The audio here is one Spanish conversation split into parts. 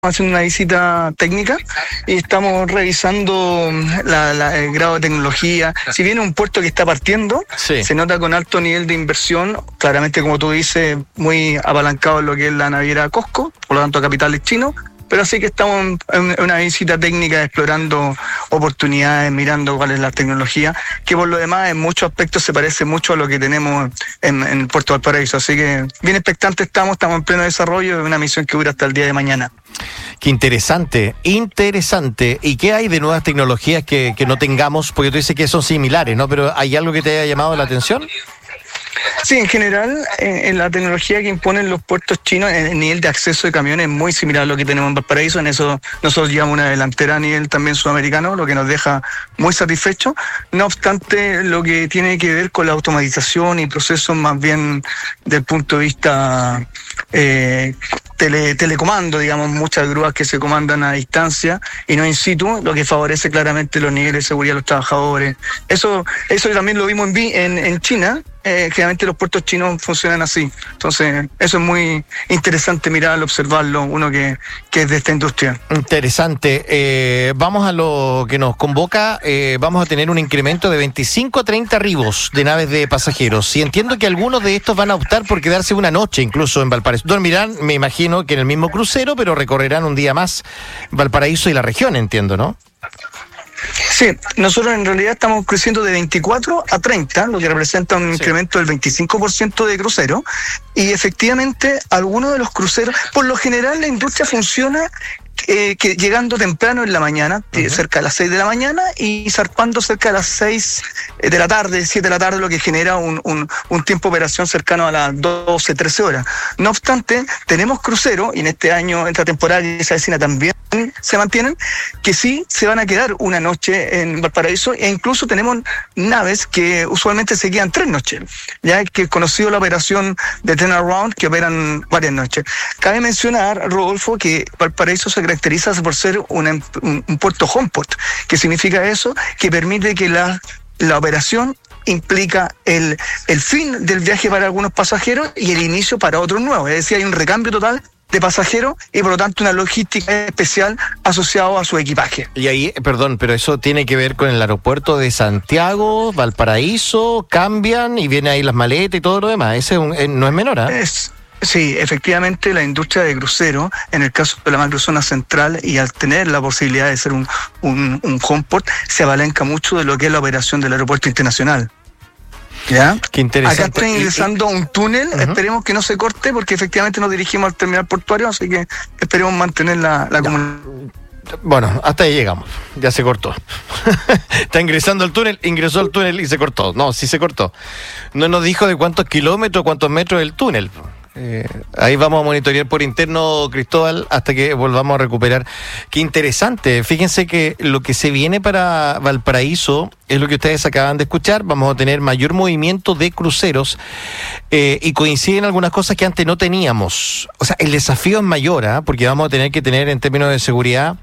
haciendo una visita técnica y estamos revisando el grado de tecnología. Si bien es un puerto que está partiendo, sí, se nota con alto nivel de inversión, claramente como tú dices, muy apalancado en lo que es la naviera Cosco, por lo tanto capitales chinos, pero sí que estamos en una visita técnica explorando oportunidades, mirando cuál es la tecnología, que por lo demás en muchos aspectos se parece mucho a lo que tenemos en el puerto de Valparaíso, así que bien expectantes estamos en pleno desarrollo de una misión que dura hasta el día de mañana. Qué interesante. ¿Y qué hay de nuevas tecnologías que no tengamos? Porque tú dices que son similares, ¿no? Pero ¿hay algo que te haya llamado la atención? Sí, en general, en la tecnología que imponen los puertos chinos, el nivel de acceso de camiones es muy similar a lo que tenemos en Valparaíso. En eso nosotros llevamos una delantera a nivel también sudamericano, lo que nos deja muy satisfechos. No obstante, lo que tiene que ver con la automatización y procesos más bien del punto de vista telecomando, digamos, muchas grúas que se comandan a distancia y no in situ, lo que favorece claramente los niveles de seguridad de los trabajadores. Eso también lo vimos en China. Generalmente los puertos chinos funcionan así. Entonces, eso es muy interesante mirarlo, observarlo, uno que es de esta industria. Interesante. Vamos a lo que nos convoca. Vamos a tener un incremento de 25 a 30 arribos de naves de pasajeros. Y entiendo que algunos de estos van a optar por quedarse una noche incluso en Valparaíso. Dormirán, me imagino, que en el mismo crucero, pero recorrerán un día más Valparaíso y la región, entiendo, ¿no? Sí, nosotros en realidad estamos creciendo de 24 a 30, lo que representa un incremento del 25% de cruceros, y efectivamente algunos de los cruceros, por lo general la industria funciona que llegando temprano en la mañana, cerca de las 6 de la mañana, y zarpando cerca de las 6 de la tarde, 7 de la tarde, lo que genera un tiempo de operación cercano a las 12, 13 horas. No obstante, tenemos cruceros, y en este año, esta temporada que se avecina también se mantienen, que sí se van a quedar una noche en Valparaíso, e incluso tenemos naves que usualmente se quedan 3 noches, ya que es conocido la operación de turnaround, que operan varias noches. Cabe mencionar, Rodolfo, que Valparaíso se caracteriza por ser un puerto home port. ¿Qué significa eso? Que permite que la operación implica el fin del viaje para algunos pasajeros y el inicio para otros nuevos. Es decir, hay un recambio total de pasajeros y por lo tanto una logística especial asociada a su equipaje. Y ahí, perdón, pero eso tiene que ver con el aeropuerto de Santiago, Valparaíso, cambian y vienen ahí las maletas y todo lo demás. Ese no es menor, ¿eh? Sí, efectivamente la industria de crucero, en el caso de la macrozona central, y al tener la posibilidad de ser un home port, se apalanca mucho de lo que es la operación del aeropuerto internacional. ¿Ya? Qué interesante. Acá está ingresando un túnel, esperemos que no se corte, porque efectivamente nos dirigimos al terminal portuario, así que esperemos mantener la comunicación. Bueno, hasta ahí llegamos, ya se cortó. Está ingresando al túnel, ingresó al túnel y se cortó. No, sí se cortó. No nos dijo de cuántos kilómetros, cuántos metros es el túnel. Ahí vamos a monitorear por interno, Cristóbal, hasta que volvamos a recuperar. Qué interesante. Fíjense que lo que se viene para Valparaíso es lo que ustedes acaban de escuchar. Vamos a tener mayor movimiento de cruceros y coinciden algunas cosas que antes no teníamos. O sea, el desafío es mayor, porque vamos a tener que tener en términos de seguridad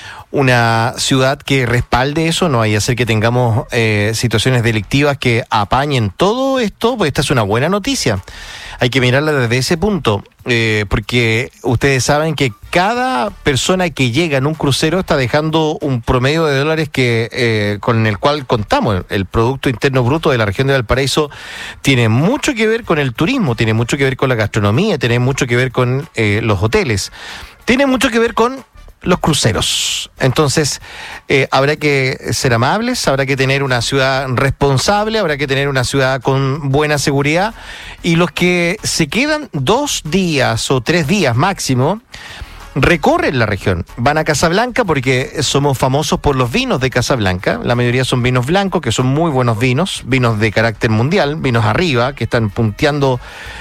una ciudad que respalde eso, no vaya a ser que tengamos situaciones delictivas que apañen todo esto, pues esta es una buena noticia. Hay que mirarla desde ese punto, porque ustedes saben que cada persona que llega en un crucero está dejando un promedio de dólares con el cual contamos. El Producto Interno Bruto de la región de Valparaíso tiene mucho que ver con el turismo, tiene mucho que ver con la gastronomía, tiene mucho que ver con los hoteles, tiene mucho que ver con los cruceros. Entonces, habrá que ser amables, habrá que tener una ciudad responsable, habrá que tener una ciudad con buena seguridad, y los que se quedan 2 días o 3 días máximo, recorren la región, van a Casablanca porque somos famosos por los vinos de Casablanca. La mayoría son vinos blancos, que son muy buenos vinos de carácter mundial, vinos arriba, que están punteando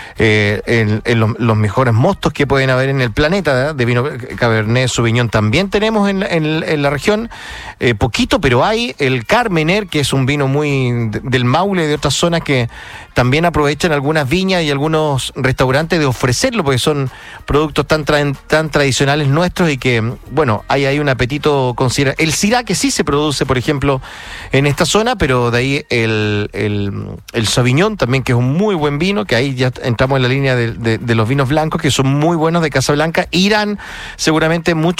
en los mejores mostos que pueden haber en el planeta, de vino Cabernet Sauvignon también tenemos en la región, poquito, pero hay el Carmener, que es un vino muy del Maule, de otras zonas, que también aprovechan algunas viñas y algunos restaurantes de ofrecerlo, porque son productos tan tradicionales nuestros y que, bueno, hay un apetito considerable. El Syrah, que sí se produce, por ejemplo, en esta zona, pero de ahí el Sauvignon también, que es un muy buen vino, que ahí ya entramos en la línea de los vinos blancos, que son muy buenos de Casablanca. Irán seguramente mucho